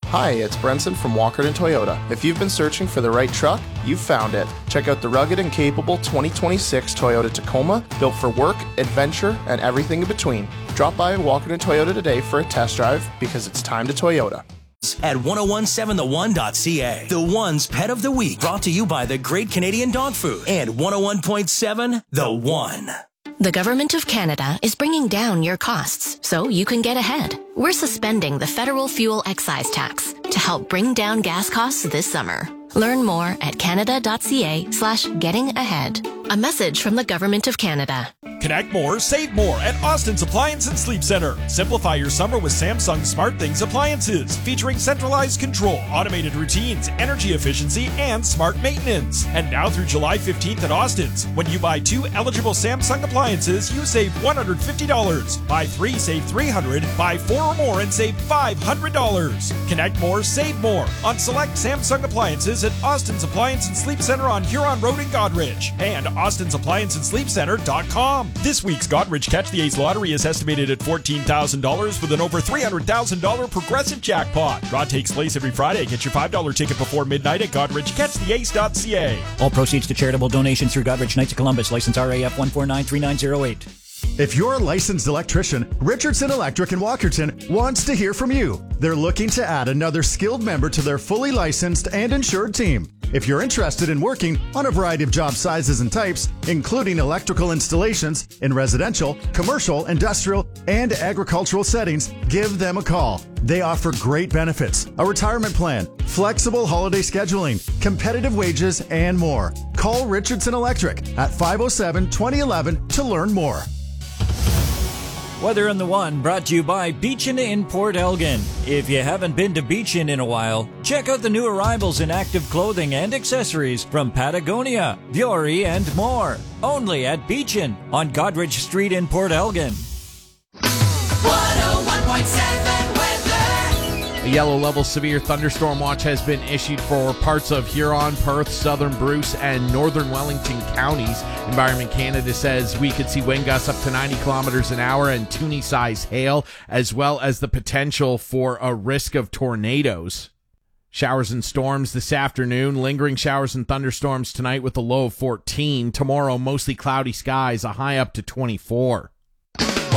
Hi, it's Brenson from Walkerton Toyota. If you've been searching for the right truck, you've found it. Check out the rugged and capable 2026 Toyota Tacoma, built for work, adventure, and everything in between. Drop by Walkerton Toyota today for a test drive because it's time to Toyota. At 1017theone.ca. The One's Pet of the Week, brought to you by the Great Canadian Dog Food and 101.7 The One. The Government of Canada is bringing down your costs so you can get ahead. We're suspending the federal fuel excise tax to help bring down gas costs this summer. Learn more at canada.ca/getting-ahead. A message from the Government of Canada. Connect more, save more at Austin's Appliance and Sleep Center. Simplify your summer with Samsung SmartThings appliances, featuring centralized control, automated routines, energy efficiency, and smart maintenance. And now through July 15th at Austin's, when you buy 2 eligible Samsung appliances, you save $150. Buy 3, save $300. Buy 4 or more and save $500. Connect more, save more on select Samsung appliances at Austin's Appliance and Sleep Center on Huron Road in Godrich and AustinsApplianceAndSleepCenter.com. This week's Godrich Catch the Ace lottery is estimated at $14,000 with an over $300,000 progressive jackpot. Draw takes place every Friday. Get your $5 ticket before midnight at GodrichCatchTheAce.ca. All proceeds to charitable donations through Godrich Knights of Columbus, license RAF 1493908. If you're a licensed electrician, Richardson Electric in Walkerton wants to hear from you. They're looking to add another skilled member to their fully licensed and insured team. If you're interested in working on a variety of job sizes and types, including electrical installations in residential, commercial, industrial, and agricultural settings, give them a call. They offer great benefits, a retirement plan, flexible holiday scheduling, competitive wages, and more. Call Richardson Electric at 507-2011 to learn more. Weather on the One brought to you by Beechin in Port Elgin. If you haven't been to Beechin in a while, check out the new arrivals in active clothing and accessories from Patagonia, Vuori, and more. Only at Beechin on Godrich Street in Port Elgin. 101.7 weather. A yellow level severe thunderstorm watch has been issued for parts of Huron, Perth, southern Bruce, and northern Wellington counties. Environment Canada says we could see wind gusts up to 90 kilometers an hour and Toonie-sized hail, as well as the potential for a risk of tornadoes. Showers and storms this afternoon. Lingering showers and thunderstorms tonight with a low of 14. Tomorrow, mostly cloudy skies, a high up to 24.